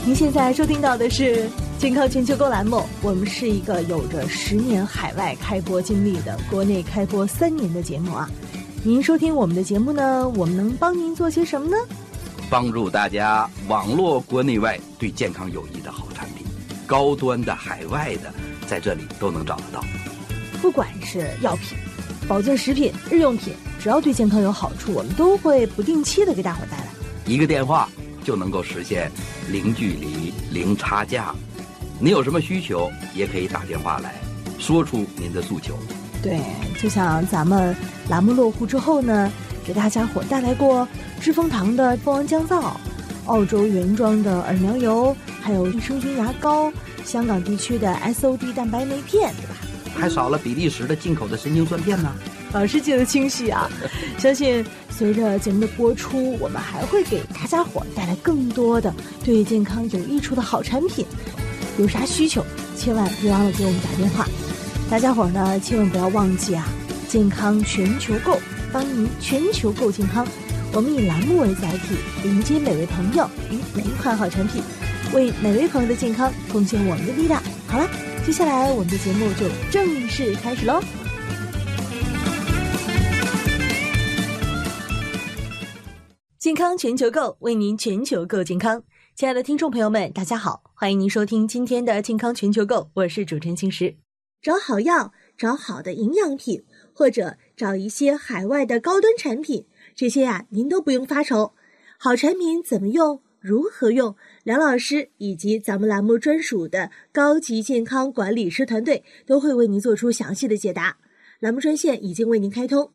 您现在收听到的是健康全球购栏目，我们是一个有着10年海外开播经历的国内开播3年的节目啊。您收听我们的节目呢，我们能帮您做些什么呢？ 帮助大家网络国内外对健康有益的好产品，高端的海外的在这里都能找得到。 不管是药品、保健食品、日用品，只要对健康有好处，我们都会不定期的给大伙带来。 一个电话就能够实现零距离、零差价。你有什么需求，也可以打电话来，说出您的诉求。对， 就像咱们栏目落户之后呢，给大家伙带来过知蜂堂的蜂王降噪、澳洲原装的耳苗油，还有益生菌牙膏，香港地区的 SOD 蛋白酶片，对吧？ 还少了比利时的进口的神经酸片呢。 老师记得清晰啊！相信随着节目的播出，我们还会给大家伙带来更多的对健康有益处的好产品。有啥需求，千万别忘了给我们打电话。大家伙呢，千万不要忘记啊！健康全球购，帮您全球购健康。我们以栏目为载体，迎接每位朋友与每一款好产品，为每位朋友的健康贡献我们的力量。好了，接下来我们的节目就正式开始喽。健康全球购，为您全球购健康。亲爱的听众朋友们，大家好，欢迎您收听今天的健康全球购，我是主持人青石。找好药，找好的营养品，或者找一些海外的高端产品，这些呀，您都不用发愁。好产品怎么用，如何用，梁老师以及咱们栏目专属的高级健康管理师团队都会为您做出详细的解答。栏目专线已经为您开通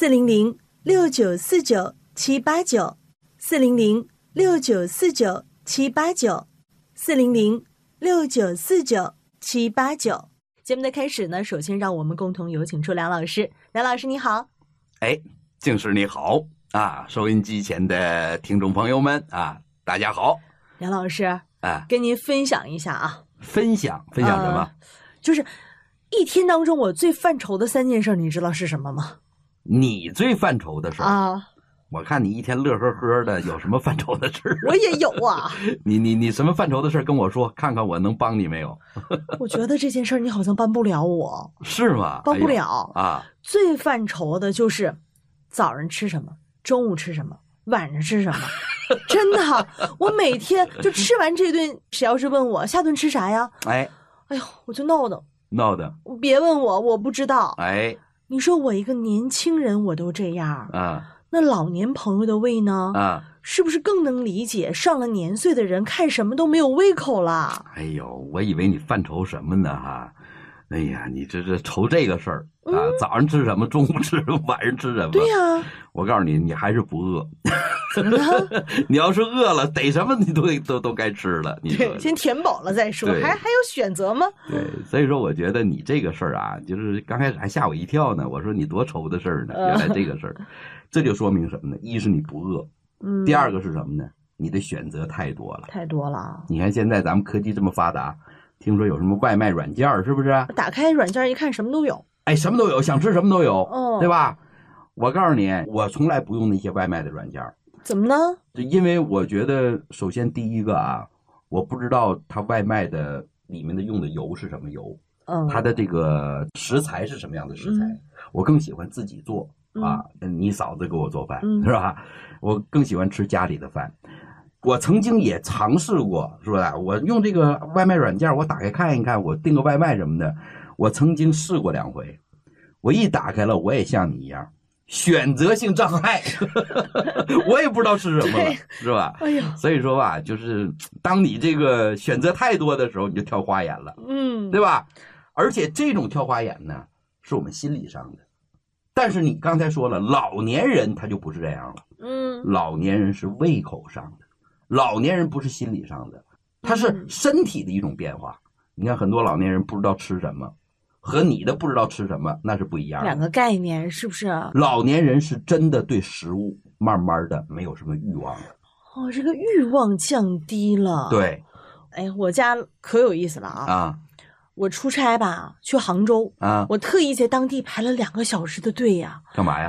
，400-6949-789，400-6949-789。节目的开始呢，首先让我们共同有请出梁老师。梁老师你好。 静师你好啊，收音机前的听众朋友们啊，大家好。 梁老师跟您分享一下啊。分享什么？就是一天当中我最犯愁的3件事，你知道是什么吗？ 你最犯愁的事啊？我看你一天乐呵呵的，有什么犯愁的事？ 我也有啊。 你什么犯愁的事跟我说，看看我能帮你没有？ 我觉得这件事你好像帮不了我。 是吗？ 帮不了啊。最犯愁的就是早上吃什么，中午吃什么，晚上吃什么。真的，我每天就吃完这顿，谁要是问我下顿吃啥呀？哎呦，我就闹的。别问我，我不知道。你说我一个年轻人我都这样啊。那老年朋友的胃呢？是不是更能理解上了年岁的人看什么都没有胃口了？ 哎呦，我以为你犯愁什么呢哈？哎呀，你这愁这个事儿啊！早上吃什么，中午吃什么，晚上吃什么？ 对呀， 我告诉你，你还是不饿。 怎么了？ 你要是饿了，逮什么你都该吃了。你对，先填饱了再说，还有选择吗？ 对，所以说我觉得你这个事儿啊，就是刚开始还吓我一跳呢。我说你多愁的事儿呢，原来这个事儿。这就说明什么呢？一是你不饿，第二个是什么呢？你的选择太多了。你看现在咱们科技这么发达，听说有什么外卖软件，是不是？ 打开软件一看，什么都有。 什么都有，想吃什么都有，对吧？我告诉你，我从来不用那些外卖的软件。 怎么呢？ 因为我觉得，首先第一个啊，我不知道它外卖的里面的用的油是什么油，它的这个食材是什么样的食材，我更喜欢自己做。你嫂子给我做饭，是吧？我更喜欢吃家里的饭。我曾经也尝试过，是吧？我用这个外卖软件，我打开看一看，我订个外卖什么的，我曾经试过2回。我一打开了，我也像你一样，选择性障碍，我也不知道吃什么了，是吧？所以说吧，就是当你这个选择太多的时候，你就跳花眼了，对吧？而且这种跳花眼呢，是我们心理上的。但是你刚才说了，老年人他就不是这样了。老年人是胃口上的，老年人不是心理上的，他是身体的一种变化。你看很多老年人不知道吃什么，和你的不知道吃什么那是不一样的。 2个概念是不是？ 老年人是真的对食物慢慢的没有什么欲望了。 这个欲望降低了。 对。 我家可有意思了啊。我出差吧，去杭州啊，我特意在当地排了2个小时的队呀。 干嘛呀？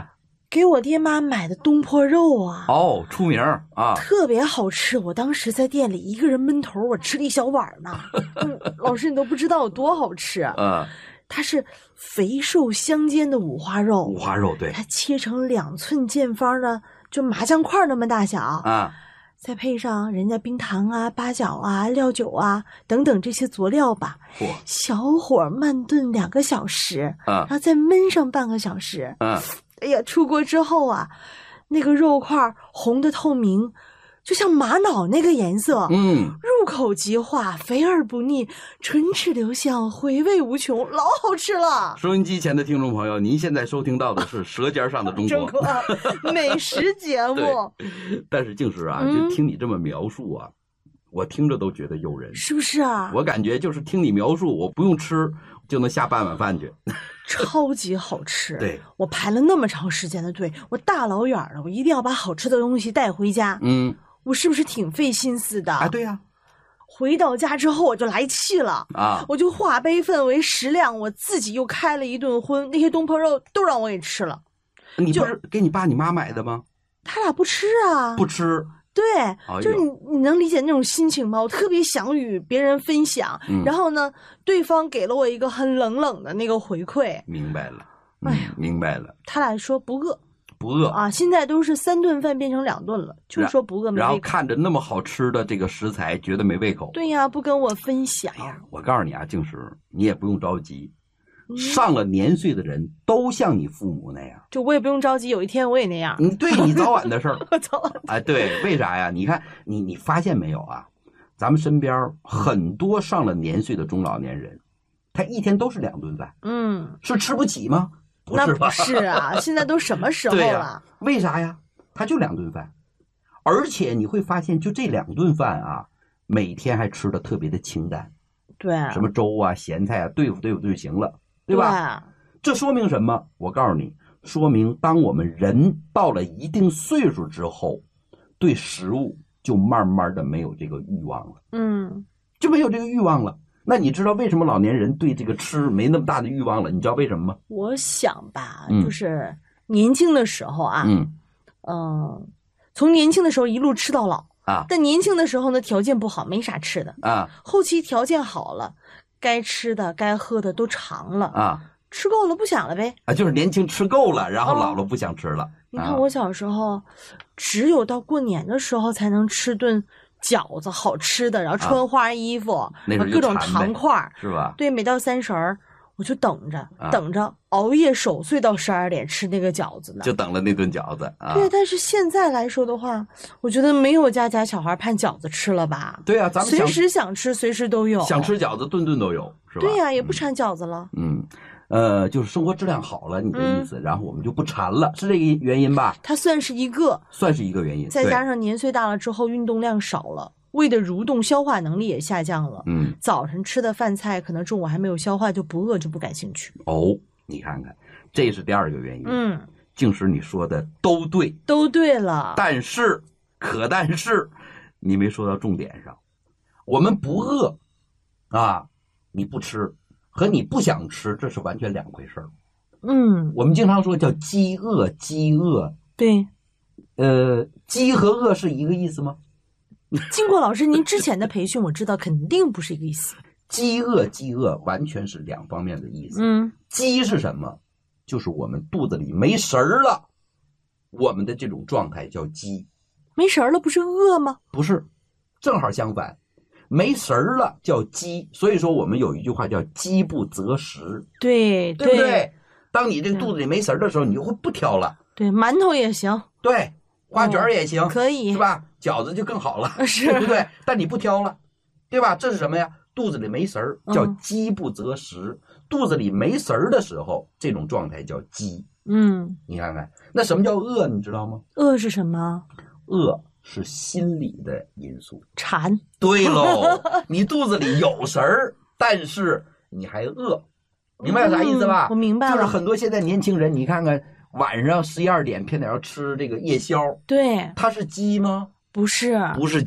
给我爹妈买的东坡肉啊。 哦，出名啊， 特别好吃。我当时在店里一个人闷头，我吃了一小碗呢。老师，你都不知道有多好吃。它是肥瘦相间的五花肉。 五花肉，对， 它切成2寸见方的，就麻酱块那么大小啊。再配上人家冰糖啊、八角啊、料酒啊等等这些佐料吧，小火慢炖2个小时，然后再焖上半个小时。哎呀，出锅之后啊，那个肉块红的透明，就像玛瑙那个颜色。入口即化，肥而不腻，唇齿留香，回味无穷，老好吃了。 收音机前的听众朋友，您现在收听到的是《舌尖上的中国》 美食节目。 但是静时啊，就听你这么描述啊，我听着都觉得诱人， 是不是啊？ 我感觉就是听你描述，我不用吃就能下半碗饭去。 超级好吃。 对， 我排了那么长时间的队，我大老远的，我一定要把好吃的东西带回家。我是不是挺费心思的？ 对呀。 回到家之后我就来气了我就化悲愤为食量，我自己又开了一顿荤，那些东坡肉都让我给吃了。 你不是给你爸你妈买的吗？ 他俩不吃啊。 不吃。 对，就是你能理解那种心情吗？我特别想与别人分享，然后呢，对方给了我一个很冷的那个回馈。 明白了，明白了。 他俩说不饿。 不饿啊！现在都是3顿饭变成2顿了，就是说不饿没胃口。 然后看着那么好吃的这个食材，觉得没胃口。 对呀，不跟我分享。 我告诉你啊，静时，你也不用着急。上了年岁的人都像你父母那样， 就我也不用着急，有一天我也那样。 对，你早晚的事儿。 早晚。 对，为啥呀？你看，你发现没有啊？咱们身边很多上了年岁的中老年人，他一天都是2顿饭。是吃不起吗？ 那不是啊，现在都什么时候了？ 为啥呀？他就2顿饭，而且你会发现，就这2顿饭啊，每天还吃的特别的清淡。 对， 什么粥啊、咸菜啊，对付就行了，对吧？这说明什么？我告诉你，说明当我们人到了一定岁数之后，对食物就慢慢的没有这个欲望了。就没有这个欲望了。那你知道为什么老年人对这个吃没那么大的欲望了？你知道为什么吗？ 我想吧，就是年轻的时候啊，从年轻的时候一路吃到老啊。 但年轻的时候呢，条件不好，没啥吃的啊。 后期条件好了，该吃的该喝的都尝了啊， 吃够了不想了呗啊，就是年轻吃够了，然后老了不想吃了。 你看我小时候，只有到过年的时候才能吃顿饺子好吃的，然后穿花衣服，各种糖块， 是吧？ 对，每到30我就等着熬夜守岁到12点吃那个饺子呢， 就等了那顿饺子啊。 对，但是现在来说的话，我觉得没有家小孩盼饺子吃了吧？ 对啊，咱们随时想吃，随时都有， 想吃饺子顿顿都有，是吧？ 对呀，也不馋饺子了。 就是生活质量好了，你的意思，然后我们就不馋了，是这个原因吧？ 它算是一个原因，再加上年岁大了之后运动量少了，胃的蠕动消化能力也下降了。早晨吃的饭菜可能中午还没有消化就不饿，就不感兴趣。 你看看，这是第2个原因。静时你说的都对了， 但是你没说到重点上。我们不饿啊，你不吃和你不想吃，这是完全2回事儿。我们经常说叫饥饿。 对， 饥和饿是一个意思吗？ 经过老师您之前的培训，我知道肯定不是一个意思。 饥饿完全是2方面的意思。饥是什么？就是我们肚子里没食儿了，我们的这种状态叫饥。 没食儿了不是饿吗？ 不是，正好相反，没食儿了叫饥。所以说我们有一句话叫饥不择食。 对不对？当你这个肚子里没食儿的时候，你就会不挑了。 对，馒头也行， 对，花卷也行， 可以， 是吧？饺子就更好了， 是， 对不对？但你不挑了，对吧？这是什么呀？肚子里没食儿，叫饥不择食。肚子里没食儿的时候，这种状态叫饥。你看看，那什么叫饿？你知道吗？ 饿是什么？ 饿是心理的因素， 馋。 对喽，你肚子里有食儿，但是你还饿，明白啥意思吧？ 我明白了。 就是很多现在年轻人，你看看晚上11、12点偏点要吃这个夜宵， 对， 它是饥吗？ 不是饥，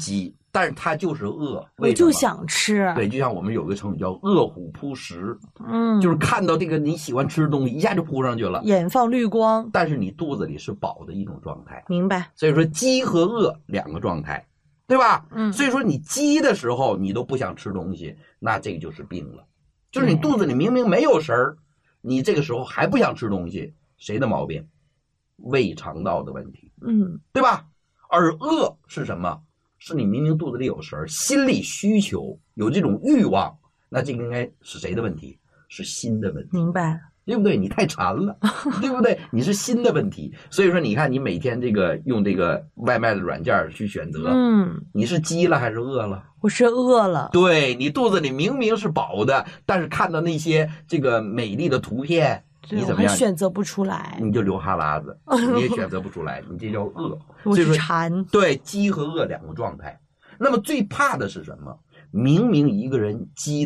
但是它就是饿， 我就想吃。 对，就像我们有个成语叫饿虎扑食，就是看到这个你喜欢吃的东西，一下就扑上去了， 眼放绿光。 但是你肚子里是饱的一种状态。 明白。 所以说饥和饿两个状态，对吧？所以说你饥的时候你都不想吃东西，那这个就是病了，就是你肚子里明明没有食儿，你这个时候还不想吃东西，谁的毛病？胃肠道的问题，对吧？而饿是什么？是你明明肚子里有食儿，心理需求有这种欲望，那这个应该是谁的问题？是心的问题。 明白， 对不对？你太馋了，对不对？你是心的问题。所以说，你看你每天这个用这个外卖的软件去选择，你是饥了还是饿了？ 我是饿了。 对，你肚子里明明是饱的，但是看到那些这个美丽的图片，你怎么样？ 选择不出来， 你就流哈喇子，你也选择不出来，你这叫饿。 我是馋。 对，饥和饿两个状态。那么最怕的是什么？明明一个人饥